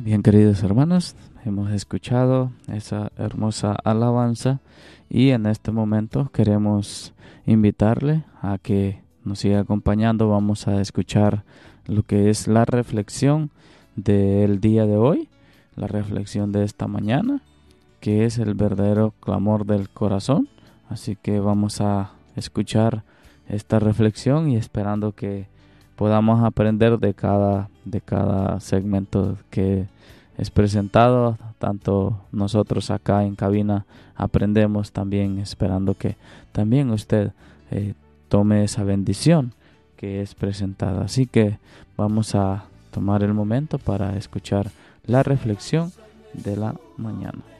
Bien, queridos hermanos, hemos escuchado esa hermosa alabanza y en este momento queremos invitarle a que nos siga acompañando. Vamos a escuchar lo que es la reflexión del día de hoy, la reflexión de esta mañana, que es el verdadero clamor del corazón. Así que vamos a escuchar esta reflexión y esperando que podamos aprender de cada segmento que es presentado. Tanto nosotros acá en cabina aprendemos también, esperando que también usted tome esa bendición que es presentada. Así que vamos a tomar el momento para escuchar la reflexión de la mañana.